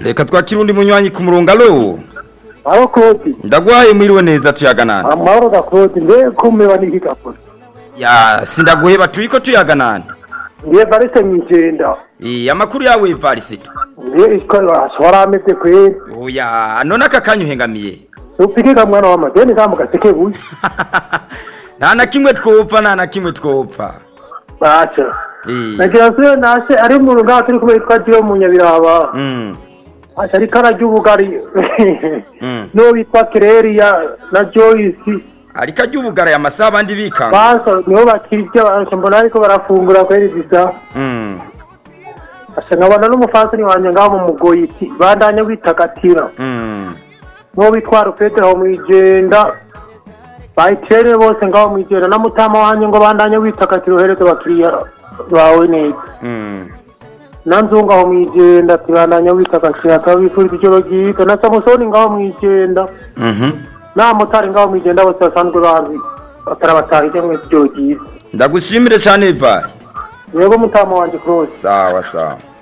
reka twakira undi munywanyi ku murongo alo Aro Claude. ndagwaye mwiriwe neza tuyaganana Amahoro da Claude nde kumeba n'igikakora. ya sindaguheba turiko tuyaganana Ndiye Varese Mwijenda. amakuru yawe Varese Ndiye ikora soramete kwe. oya none aka kanyu hengamiye Upikika mwana wa madeni kama gaseke buyi. nta na kimwe twopfa Bacha. Nagiye nashe ari mu runga turi kumwe twagiye mu Nyabiraba. Ashari kana ry'ubugari. No bitwa Kereria na Joyce. ariko ry'ubugara ya masaha abandi bikanga Basa niho bakirya mbona ariko barafungura kweri bisa. Ashangabana n'umufansani wanje ngaho mu Mugoyi bandanye witakatira. Ngo bitwara Petero Mwijenda. Bayitere bose ngaho Mwijenda na mutama wanje ngo bandanye witakatira uhereze bakiriya bawe neza. Nanzunga ho Mwijenda tibandanye witakatira kabifuriza ijoro ryito na Samusoni ngaho Mwijenda. Na motari ngaho Mwijenda bose basanzwe bazi batarabatahije mu ijoro ryito. ndagushimire cyane Eva Yego mutama wanje Claude. sawa